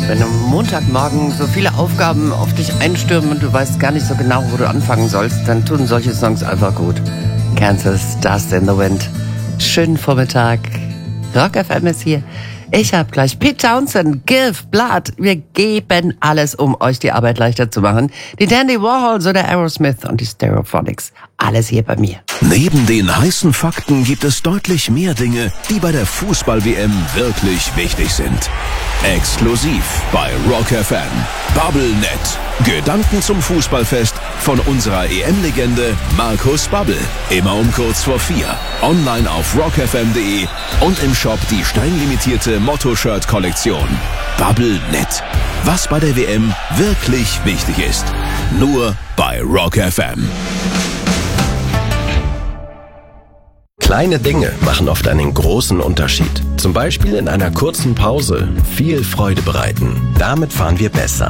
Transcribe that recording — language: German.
Wenn am Montagmorgen so viele Aufgaben auf dich einstürmen und du weißt gar nicht so genau, wo du anfangen sollst, dann tun solche Songs einfach gut. Kansas, Dust in the Wind. Schönen Vormittag. Rock FM ist hier. Ich hab gleich Pete Townsend, Give Blood. Wir geben alles, um euch die Arbeit leichter zu machen. Die Dandy Warhols oder Aerosmith und die Stereophonics. Alles hier bei mir. Neben den heißen Fakten gibt es deutlich mehr Dinge, die bei der Fußball-WM wirklich wichtig sind. Exklusiv bei Rock FM. BubbleNet. Gedanken zum Fußballfest von unserer EM-Legende Markus Babbel. Immer um kurz vor 4. Online auf rockfm.de und im Shop die steinlimitierte Motto-Shirt-Kollektion. BubbleNet. Was bei der WM wirklich wichtig ist. Nur bei Rock FM. Kleine Dinge machen oft einen großen Unterschied. Zum Beispiel in einer kurzen Pause viel Freude bereiten. Damit fahren wir besser.